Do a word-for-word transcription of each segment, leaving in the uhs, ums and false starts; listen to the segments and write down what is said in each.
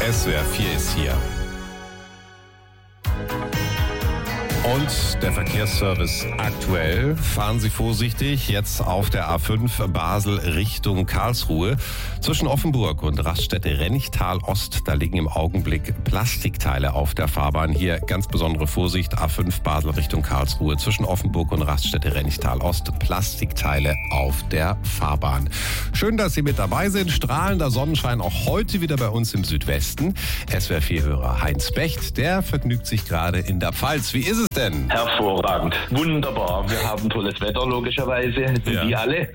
S W R vier ist hier. Und der Verkehrsservice aktuell. Fahren Sie vorsichtig jetzt auf der A fünf Basel Richtung Karlsruhe. Zwischen Offenburg und Raststätte Rennichtal Ost, da liegen im Augenblick Plastikteile auf der Fahrbahn. Hier ganz besondere Vorsicht, A fünf Basel Richtung Karlsruhe. Zwischen Offenburg und Raststätte Rennichtal Ost, Plastikteile auf der Fahrbahn. Schön, dass Sie mit dabei sind. Strahlender Sonnenschein auch heute wieder bei uns im Südwesten. S W R vier-Hörer Heinz Becht, der vergnügt sich gerade in der Pfalz. Wie ist es denn? Hervorragend, wunderbar. Wir haben tolles Wetter, logischerweise, Ja. wie alle.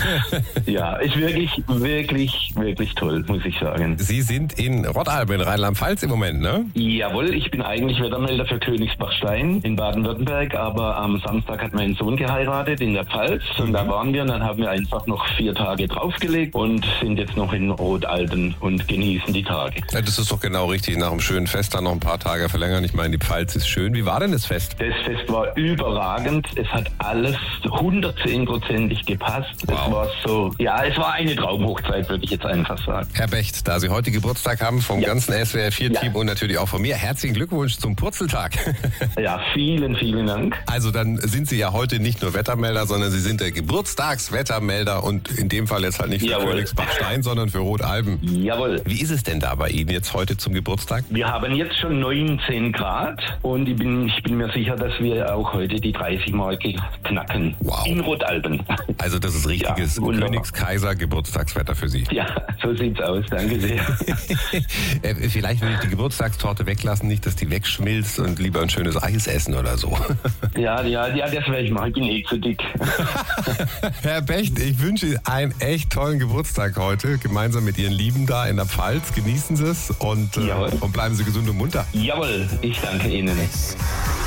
Ja, ist wirklich, wirklich, wirklich toll, muss ich sagen. Sie sind in Rottalben in Rheinland-Pfalz im Moment, ne? Jawohl, ich bin eigentlich Wettermelder für Königsbachstein in Baden-Württemberg, aber am Samstag hat mein Sohn geheiratet in der Pfalz und Mhm. da waren wir und dann haben wir einfach noch vier Tage draufgelegt und sind jetzt noch in Rottalben und genießen die Tage. Ja, das ist doch genau richtig. Nach einem schönen Fest dann noch ein paar Tage verlängern. Ich meine, die Pfalz ist schön. Wie war denn das Fest? Das Fest war überragend. Es hat alles hundertzehnprozentig gepasst. Es Wow. war so, ja, es war eine Traumhochzeit, würde ich jetzt einfach sagen. Herr Becht, da Sie heute Geburtstag haben, vom Ja. ganzen S W R vier-Team Ja. und natürlich auch von mir, herzlichen Glückwunsch zum Purzeltag. Ja, vielen, vielen Dank. Also dann sind Sie ja heute nicht nur Wettermelder, sondern Sie sind der Geburtstagswettermelder und in dem Fall jetzt halt nicht für Jawohl. Königsbachstein, sondern für Rotalben. Jawohl. Wie ist es denn da bei Ihnen jetzt heute zum Geburtstag? Wir haben jetzt schon neunzehn Grad und ich bin, ich bin mir sicher, dass wir auch heute die dreißig-Marke knacken. Wow. In Rotalben. Also das ist richtiges Ja, wunderbar. Königs-Kaiser-Geburtstagswetter für Sie. Ja, so sieht's aus. Danke sehr. Äh, Vielleicht würde ich die Geburtstagstorte weglassen, nicht, dass die wegschmilzt und lieber ein schönes Eis essen oder so. Ja, ja, ja, das werde ich machen. Ich bin eh zu dick. Herr Becht, ich wünsche Ihnen einen echt tollen Geburtstag heute, gemeinsam mit Ihren Lieben da in der Pfalz. Genießen Sie es und, äh, Jawohl. und bleiben Sie gesund und munter. Jawohl, ich danke Ihnen.